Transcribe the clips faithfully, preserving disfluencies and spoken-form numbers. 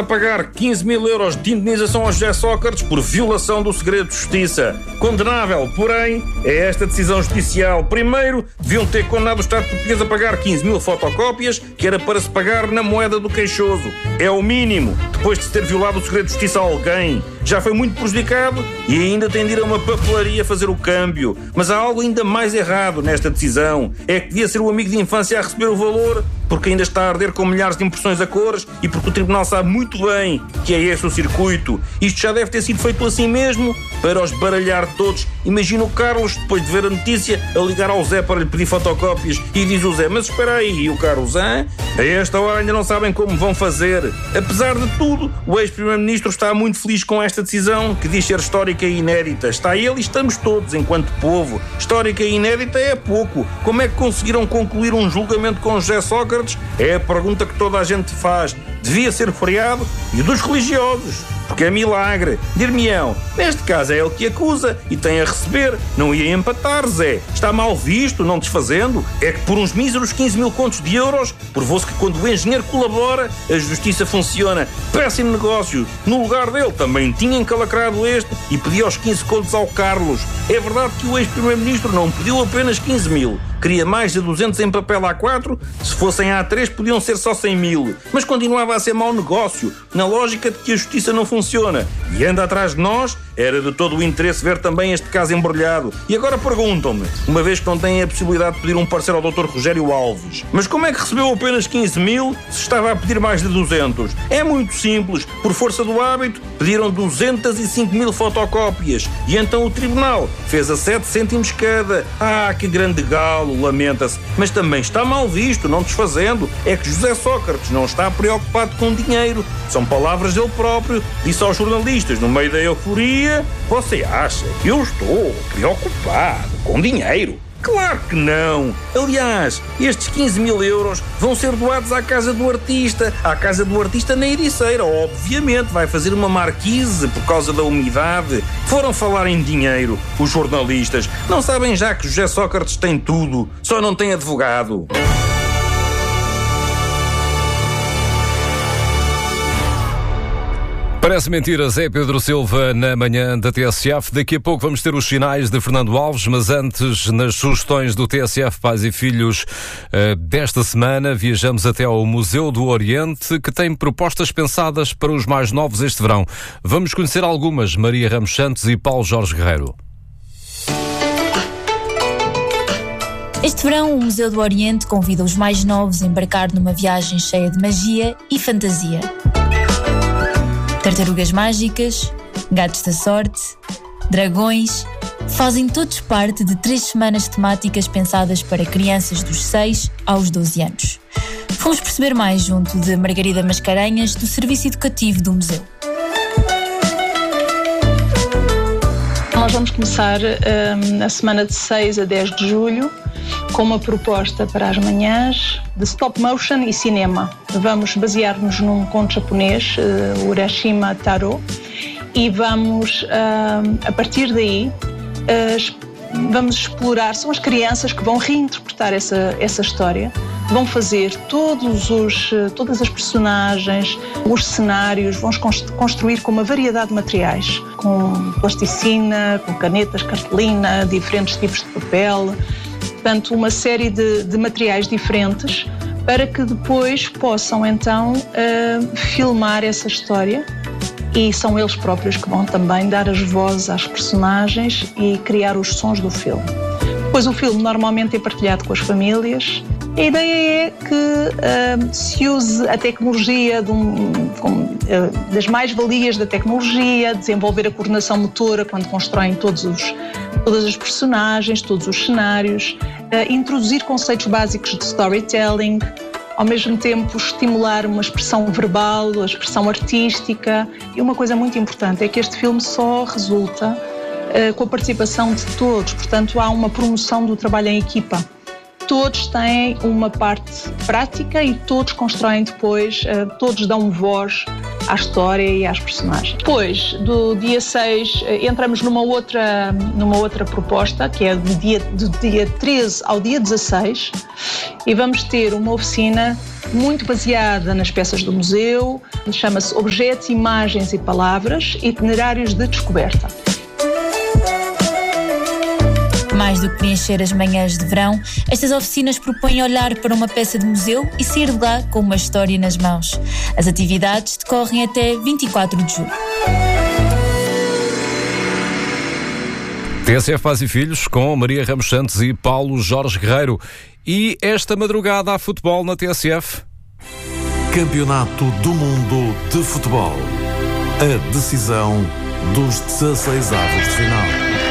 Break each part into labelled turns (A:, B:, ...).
A: a pagar quinze mil euros de indenização ao José Sócrates por violação do segredo de justiça. Condenável, porém, é esta decisão judicial. Primeiro, deviam ter condenado o Estado português a pagar quinze mil fotocópias, que era para se pagar na moeda do queixoso. É o mínimo, depois de se ter violado o segredo de justiça a alguém. Já foi muito prejudicado e ainda tem de ir a uma papelaria fazer o câmbio. Mas há algo ainda mais errado nesta decisão. É que devia ser o amigo de infância a receber o valor, porque ainda está a arder com milhares de impressões a cores e porque o Tribunal sabe muito bem que é esse o circuito. Isto já deve ter sido feito assim mesmo, para os baralhar todos. Imagina o Carlos, depois de ver a notícia, a ligar ao Zé para lhe pedir fotocópias e diz o Zé: mas espera aí, e o Carlos: hã? A esta hora ainda não sabem como vão fazer. Apesar de tudo, o ex-primeiro-ministro está muito feliz com esta decisão, que diz ser histórica e inédita. Está ele e estamos todos, enquanto povo. Histórica e inédita é pouco. Como é que conseguiram concluir um julgamento com José Sócrates? É a pergunta que toda a gente faz. Devia ser feriado e dos religiosos, porque é milagre. Dir-me-ão, neste caso é ele que acusa e tem a receber. Não ia empatar, Zé. Está mal visto, não desfazendo. É que por uns míseros quinze mil contos de euros, provou-se que quando o engenheiro colabora, a justiça funciona. Péssimo negócio. No lugar dele também tinha encalacrado este e pedia os quinze contos ao Carlos. É verdade que o ex-primeiro-ministro não pediu apenas quinze mil. Queria mais de duzentos em papel A quatro, se fossem A três podiam ser só cem mil. Mas continuava a ser mau negócio, na lógica de que a justiça não funciona. E anda atrás de nós, era de todo o interesse ver também este caso embrulhado. E agora perguntam-me, uma vez que não têm a possibilidade de pedir um parecer ao doutor Rogério Alves: mas como é que recebeu apenas quinze mil se estava a pedir mais de duzentos? É muito simples, por força do hábito, pediram duzentos e cinco mil fotocópias. E então o tribunal fez a sete cêntimos cada. Ah, que grande galo! Lamenta-se, mas também está mal visto, não desfazendo. É que José Sócrates não está preocupado com dinheiro. São palavras dele próprio. Disse aos jornalistas, no meio da euforia: você acha que eu estou preocupado com dinheiro? Claro que não! Aliás, estes quinze mil euros vão ser doados à casa do artista. À casa do artista na Ericeira, obviamente. Vai fazer uma marquise por causa da umidade. Foram falar em dinheiro, os jornalistas. Não sabem já que José Sócrates tem tudo, só não tem advogado.
B: Parece mentira, Zé Pedro Silva na manhã da T S F. Daqui a pouco vamos ter os sinais de Fernando Alves, mas antes, nas sugestões do T S F Pais e Filhos uh, desta semana, viajamos até ao Museu do Oriente, que tem propostas pensadas para os mais novos este verão. Vamos conhecer algumas, Maria Ramos Santos e Paulo Jorge Guerreiro.
C: Este verão, o Museu do Oriente convida os mais novos a embarcar numa viagem cheia de magia e fantasia. Tartarugas mágicas, gatos da sorte, dragões, fazem todos parte de três semanas temáticas pensadas para crianças dos seis aos doze anos. Fomos perceber mais junto de Margarida Mascarenhas, do Serviço Educativo do Museu.
D: Nós vamos começar um, a semana de seis a dez de julho com uma proposta para as manhãs de stop motion e cinema. Vamos basear-nos num conto japonês, uh, Urashima Taro, e vamos, uh, a partir daí, uh, vamos explorar, são as crianças que vão reinterpretar essa, essa história, vão fazer todos os, todas as personagens, os cenários, vão construir com uma variedade de materiais, com plasticina, com canetas, cartolina, diferentes tipos de papel, portanto uma série de, de materiais diferentes para que depois possam então uh, filmar essa história, e são eles próprios que vão também dar as vozes às personagens e criar os sons do filme. Depois o filme normalmente é partilhado com as famílias. A ideia é que uh, se use a tecnologia, de um, com, uh, das mais-valias da tecnologia, desenvolver a coordenação motora quando constroem todos os, todas as personagens, todos os cenários, uh, introduzir conceitos básicos de storytelling, ao mesmo tempo estimular uma expressão verbal, a expressão artística. E uma coisa muito importante é que este filme só resulta uh, com a participação de todos, portanto há uma promoção do trabalho em equipa. todos têm uma parte prática e todos constroem depois, uh, todos dão voz à história e às personagens. Depois, do dia seis, uh, entramos numa outra, numa outra proposta, que é do dia, do dia treze ao dia dezasseis, e vamos ter uma oficina muito baseada nas peças do museu, chama-se Objetos, Imagens e Palavras, Itinerários de Descoberta.
C: Mais do que preencher as manhãs de verão, estas oficinas propõem olhar para uma peça de museu e sair de lá com uma história nas mãos. As atividades decorrem até vinte e quatro de julho.
B: T S F Pais e Filhos com Maria Ramos Santos e Paulo Jorge Guerreiro. E esta madrugada há futebol na T S F.
E: Campeonato do Mundo de Futebol. A decisão dos dezasseis avos de final.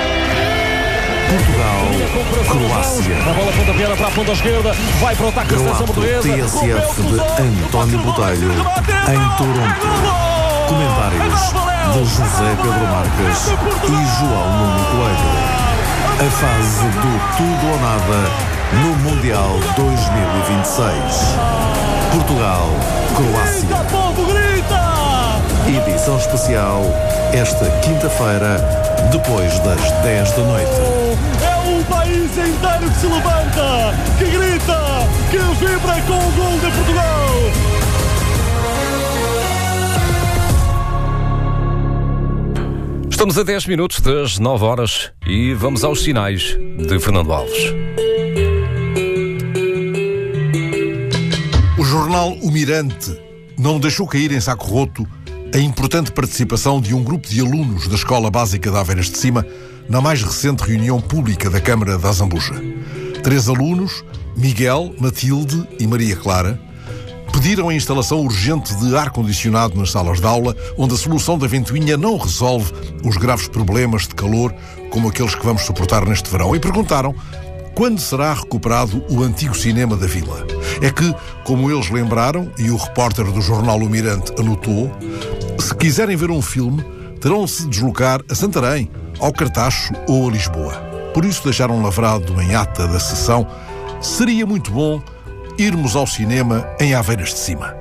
E: Portugal, Croácia.
F: A bola pontapeada para a ponta esquerda, vai para o ataque da seleção portuguesa.
E: T S F de António Botelho, em Toronto. Comentários de José Pedro Marques e João Nuno Coelho. A fase do tudo ou nada no Mundial dois mil e vinte e seis. Portugal, Croácia. Edição especial esta quinta-feira, depois das dez da noite.
F: É o país inteiro que se levanta, que grita, que vibra com o gol de Portugal.
B: Estamos a dez minutos das nove horas e vamos aos sinais de Fernando Alves.
G: O jornal O Mirante não deixou cair em saco roto a importante participação de um grupo de alunos da Escola Básica de Aveiras de Cima na mais recente reunião pública da Câmara da Azambuja. Três alunos, Miguel, Matilde e Maria Clara, pediram a instalação urgente de ar-condicionado nas salas de aula, onde a solução da ventoinha não resolve os graves problemas de calor como aqueles que vamos suportar neste verão, e perguntaram quando será recuperado o antigo cinema da vila. É que, como eles lembraram, e o repórter do jornal O Mirante anotou, se quiserem ver um filme, terão de se deslocar a Santarém, ao Cartacho ou a Lisboa. Por isso deixaram lavrado em ata da sessão: seria muito bom irmos ao cinema em Aveiras de Cima.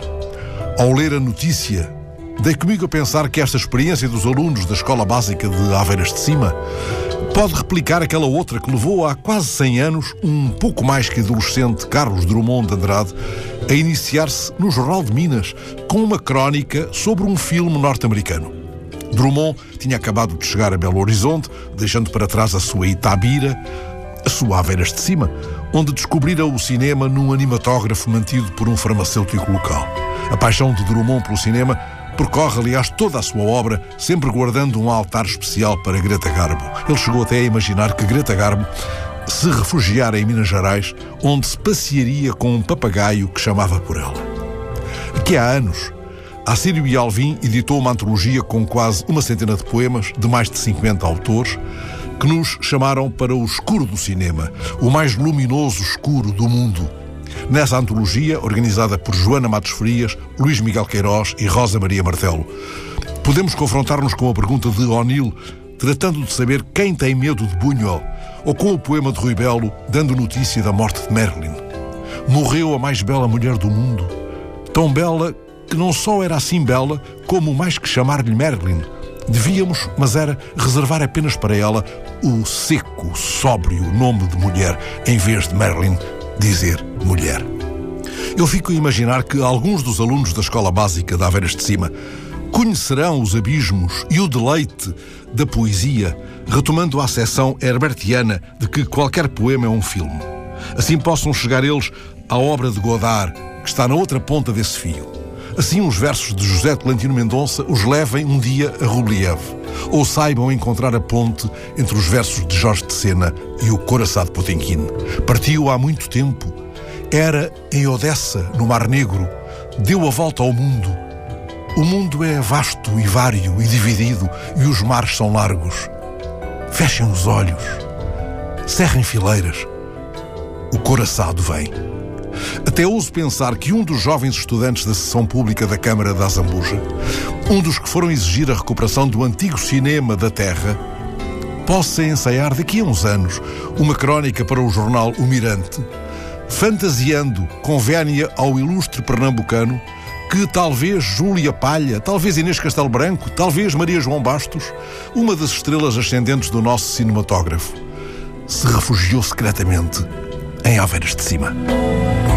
G: Ao ler a notícia, dei comigo a pensar que esta experiência dos alunos da Escola Básica de Aveiras de Cima pode replicar aquela outra que levou há quase cem anos um pouco mais que adolescente Carlos Drummond de Andrade a iniciar-se no Jornal de Minas com uma crónica sobre um filme norte-americano. Drummond tinha acabado de chegar a Belo Horizonte, deixando para trás a sua Itabira, a sua Aveiras de Cima, onde descobrira o cinema num animatógrafo mantido por um farmacêutico local. A paixão de Drummond pelo cinema percorre, aliás, toda a sua obra, sempre guardando um altar especial para Greta Garbo. Ele chegou até a imaginar que Greta Garbo se refugiara em Minas Gerais, onde se passearia com um papagaio que chamava por ela. Aqui há anos, Assírio e Alvim editou uma antologia com quase uma centena de poemas, de mais de cinquenta autores, que nos chamaram para o escuro do cinema, o mais luminoso escuro do mundo. Nessa antologia, organizada por Joana Matos Frias, Luís Miguel Queiroz e Rosa Maria Martelo, podemos confrontar-nos com a pergunta de O'Neill, tratando de saber quem tem medo de Buñuel, ou com o poema de Rui Belo, dando notícia da morte de Marilyn. Morreu a mais bela mulher do mundo, tão bela que não só era assim bela, como mais que chamar-lhe Marilyn. Devíamos, mas era, reservar apenas para ela o seco, sóbrio nome de mulher, em vez de Marilyn dizer mulher. Eu fico a imaginar que alguns dos alunos da Escola Básica de Aveiras de Cima conhecerão os abismos e o deleite da poesia, retomando a acessão herbertiana de que qualquer poema é um filme. Assim possam chegar eles à obra de Godard, que está na outra ponta desse fio. Assim os versos de José Tolentino Mendonça os levem um dia a Rubliev, ou saibam encontrar a ponte entre os versos de Jorge de Sena e o Coração de Potemkin. Partiu há muito tempo, era em Odessa, no Mar Negro, deu a volta ao mundo. O mundo é vasto e vário e dividido, e os mares são largos. Fechem os olhos, cerrem fileiras, o coraçado vem. Até ouso pensar que um dos jovens estudantes da sessão pública da Câmara da Azambuja, um dos que foram exigir a recuperação do antigo cinema da terra, possa ensaiar daqui a uns anos uma crónica para o jornal O Mirante, fantasiando com vénia ao ilustre pernambucano que talvez Júlia Palha, talvez Inês Castelo Branco, talvez Maria João Bastos, uma das estrelas ascendentes do nosso cinematógrafo, se refugiou secretamente em Aveiras de Cima.